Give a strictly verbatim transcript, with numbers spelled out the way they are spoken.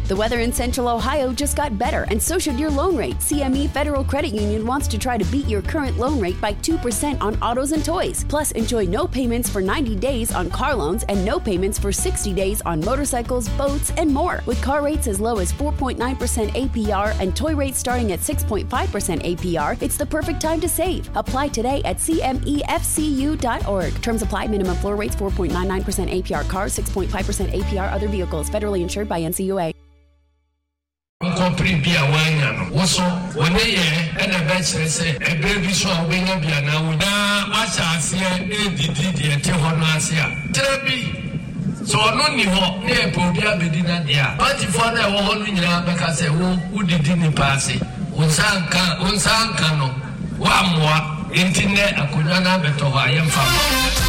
The weather in Central Ohio just got better, and so should your loan rate. C M E Federal Credit Union wants to try to beat your current loan rate by two percent on autos and toys. Plus, enjoy no payments for ninety days on car loans and no payments for sixty days on motorcycles, boats, and more. With car rates as low as four point nine percent A P R and toy rates starting at six point five percent A P R, it's the perfect time to save. Apply today at C M E F C U dot org. Terms apply. Minimum floor rates four point nine nine percent A P R cars, six point five percent A P R other vehicles. Federally insured by N C U A. Compre bia wanya no woso wone ye ena be chere se ebe bi so obenya bia na wo na acha ase e didi de ete ho no ase a tere bi so no ni ho na e po bia bedi na dia party for na wo ho no nyina be ka se wo udidi ni paase unsanka unsanka no wa moa intine akonya na beto ha yemfa